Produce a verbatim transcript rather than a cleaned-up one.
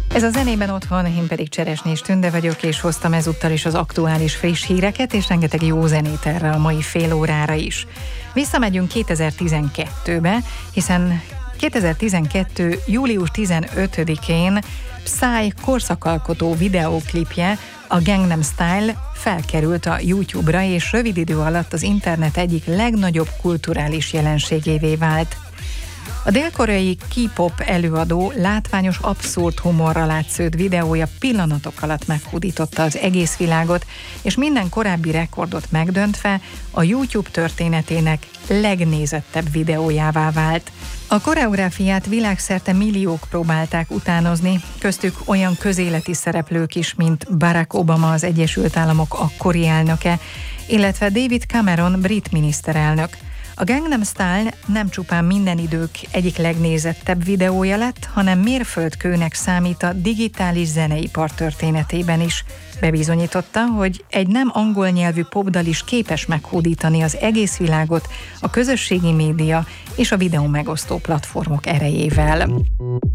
Ez a Zenében otthon, én pedig Cseresnés Tünde vagyok, és hoztam ezúttal is az aktuális friss híreket, és rengeteg jó zenét erre a mai fél órára is. Visszamegyünk kétezer-tizenkettőbe, hiszen kétezer-tizenkettő. július tizenötödikén Psy korszakalkotó videóklipje, a Gangnam Style felkerült a YouTube-ra, és rövid idő alatt az internet egyik legnagyobb kulturális jelenségévé vált. A dél-koreai K-pop előadó látványos abszurd humorral átszőtt videója pillanatok alatt meghódította az egész világot, és minden korábbi rekordot megdöntve a YouTube történetének legnézettebb videójává vált. A koreográfiát világszerte milliók próbálták utánozni, köztük olyan közéleti szereplők is, mint Barack Obama, az Egyesült Államok akkori elnöke, illetve David Cameron, brit miniszterelnök. A Gangnam Style nem csupán minden idők egyik legnézettebb videója lett, hanem mérföldkőnek számít a digitális zeneipar történetében is. Bebizonyította, hogy egy nem angol nyelvű popdal is képes meghódítani az egész világot a közösségi média és a videó megosztó platformok erejével.